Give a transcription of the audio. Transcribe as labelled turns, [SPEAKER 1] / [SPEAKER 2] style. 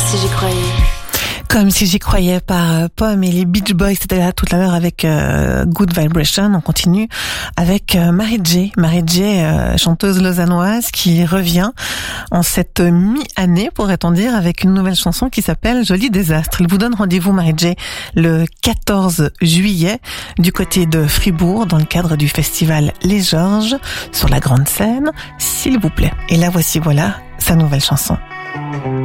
[SPEAKER 1] si j'y croyais.
[SPEAKER 2] Comme si j'y croyais par Pomme et les Beach Boys, c'était là tout à l'heure avec Good Vibration. On continue avec Mary J, chanteuse lausannoise qui revient en cette mi-année, pourrait-on dire, avec une nouvelle chanson qui s'appelle Joli Désastre. Elle vous donne rendez-vous, Mary J, le 14 juillet du côté de Fribourg dans le cadre du festival Les Georges sur la grande scène, s'il vous plaît. Et là, voilà sa nouvelle chanson.